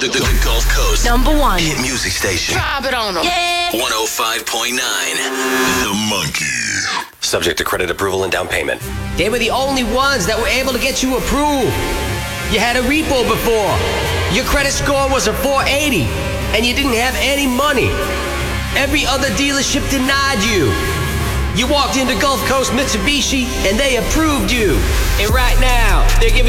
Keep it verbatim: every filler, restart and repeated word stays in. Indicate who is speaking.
Speaker 1: The, the, the Gulf Coast
Speaker 2: number one
Speaker 1: hit music station.
Speaker 2: Drop it on them. Yeah.
Speaker 1: one oh five point nine. The Monkey.
Speaker 3: Subject to credit approval and down payment.
Speaker 4: They were the only ones that were able to get you approved. You had a repo before. Your credit score was a four eighty, and you didn't have any money. Every other dealership denied you. You walked into Gulf Coast Mitsubishi, and they approved you. And right now, they're giving